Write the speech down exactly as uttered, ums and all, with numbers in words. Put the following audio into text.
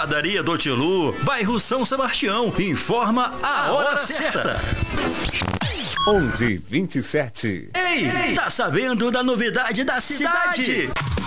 Padaria do Tilu, bairro São Sebastião. Informa a hora certa. onze e vinte e sete. Ei, tá sabendo da novidade da cidade?